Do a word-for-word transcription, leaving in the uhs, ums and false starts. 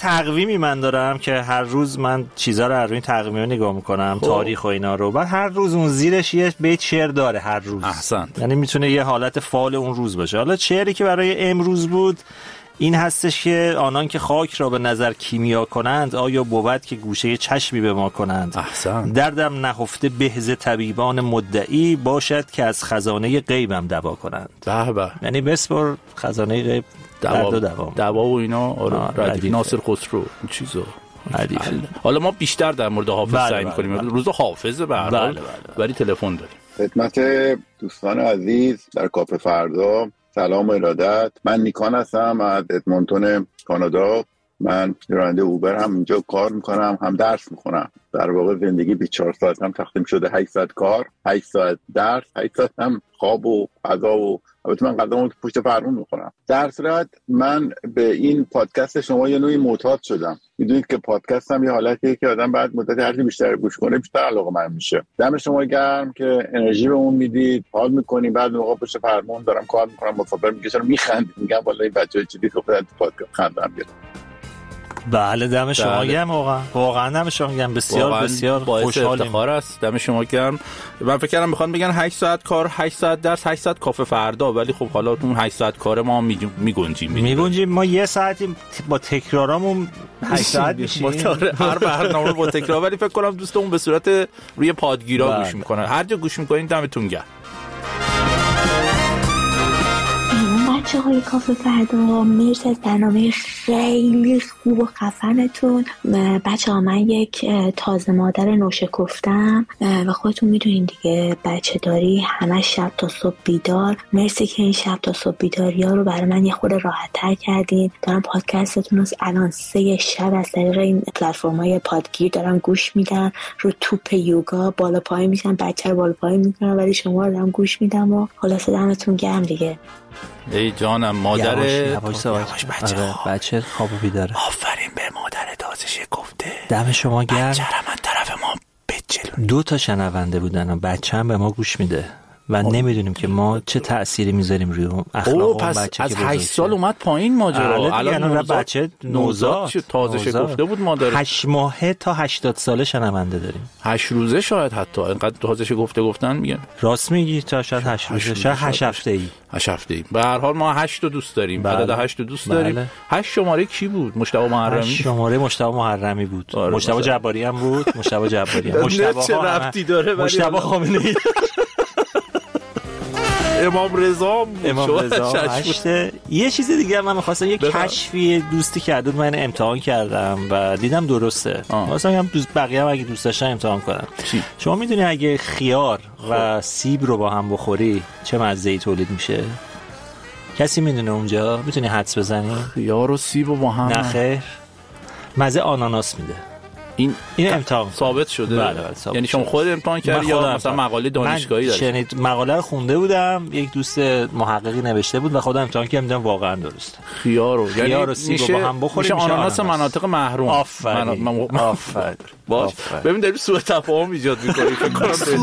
تقویمی من دارم که هر روز من چیزا رو از روی تقویم نگاه میکنم، تاریخ و اینا رو. بعد هر روز اون زیرش یه بیت شعر داره هر روز. احسنت. یعنی میتونه یه حالت فال اون روز باشه. حالا شعری که برای امروز بود این هستش که آنان که خاک را به نظر کیمیا کنند، آیا بود که گوشه چشمی به ما کنند. احسن. دردم نهفته بهز طبیبان مدعی، باشد که از خزانه غیبم دوا کنند. به به. یعنی بسپر خزانه غیب دوا و دوا دوا و اینا. آره ردیف ناصر خسرو این چیزا. حالا ما بیشتر در مورد حافظ بله سعی بله می‌کنیم. بله. روز حافظه به هر بله حال. بله. ولی تلفن داریم. خدمت دوستان عزیز در کافه فردا سلام و ارادت. من نیکان هستم از ادمونتون کانادا. من راننده اوبر هم اینجا کار میکنم، هم درس میخونم. در واقع زندگی بیست و چهار ساعت هم تقسیم شده هشت ساعت کار، هشت ساعت درس، هشت ساعت هم خواب و غذا و البته من غذامو پشت فرمون میخورم. در صورت من به این پادکست شما یه نوعی معتاد شدم. میدونید که پادکست هم یه حالتیه که آدم بعد مدت هر چی بیشتر گوش کنه بیشتر علاقه من میشه. دم شما گرم که انرژی به اون میدید، حال میکنی. بعد موقع پشت فرمون دارم کار میکنم، مسافر میکشم، میخندم، میگم والله این بچه‌ها چیزی گفتن تو پادکست خندم گرفت. بله دم شما گرم. واقعا واقعا دم شما گرم. بسیار بسیار خوشحالم. افتخار است. دم شما گرم. من فکر کردم میخوان بگن هشت ساعت کار، هشت ساعت درس، هشت ساعت کافه فردا، ولی خب حالا اون هشت ساعت کار ما میگنجیم میگنجیم ما یه ساعتی با تکرارامون هشت ساعت میشیم. هر برنامه با تکرار. ولی فکر کنم دوستمون به صورت روی پادگیرا گوش میکنن. هر جا گوش میکنین دمتون گرم. بچه های کافه فردا، مرسی از برنامه خیلی خوب و خفنتون. بچه ها من یک تازه مادر نوشکفتم و خودتون میدونین دیگه بچه داری همه شب تا صبح بیدار. مرسی که این شب تا صبح بیداری ها رو برای من یه خورده راحت تر کردین. دارم پادکستتون رو الان سه شب از طریق این پلتفرم های پادگیر دارم گوش میدم. رو توپ یوگا بالا پای میشم، بچه رو بالا پای میکنم ولی شما رو دارم گوش میدم و خلاصه دمتون گرم دیگه. ای جانم مادر یواش یواش بچه آره بچه خوابو بیداره. آفرین به مادر تازه گفته. دم شما گرم. بچه را من طرف ما بچلون. دو تا شنونده بودن، بچه هم به ما گوش میده و نمیدونیم که ما چه تأثیری میذاریم روی اخلاق اون بچه. از هشت سال اومد پایین ماجرا. الان بچه نوزاد تازه شکفته بود مادر. هشت ماهه تا هشتاد ساله شنونده داریم. هشت روزه شاید حتی اینقدر تازه شکفته گفتن میگن. راست میگی تا شاید هشت روزه، شاید هشت هفته‌ای. هشت هفته‌ای. به هر حال ما هشت تا دوست داریم. عدد هشت تا دوست داریم. هشت شماره کی بود؟ مجتبی محرمی. هشت شماره مجتبی محرمی بود. مجتبی جباری هم بود. مجتبی جباری. مجتبی چه ربطی داره؟ مجتبی خامنه‌ای. امام رضا امام رضا هشته. یه چیز دیگه من می‌خواستم یک کشفی دوستی کردم، من امتحان کردم و دیدم درسته. واسه هم دوست بقیه هم اگه دوست داشتن امتحان کنن. شما میدونی اگه خیار و سیب رو با هم بخوری چه مزه‌ای تولید میشه؟ کسی میدونه اونجا؟ میتونی حدس بزنی؟ خیار و سیب رو با هم؟ نه خیر. مزه آناناس میده. این این امتحان ثابت شده. بله بله ثابت. یعنی شما خود امتحان کردی یا مثلا مقاله دانشگاهی داشت؟ من مقاله رو خونده بودم، یک دوست محققی نوشته بود و خودم امتحان کردم، واقعا درسته. خیار رو یعنی خیار و سیب رو با هم بخوریم میشه آناناس مناطق محروم. آفرین. آفرین. باش. ببین داری سوء تفاهم ایجاد می‌کنی فکر کنم.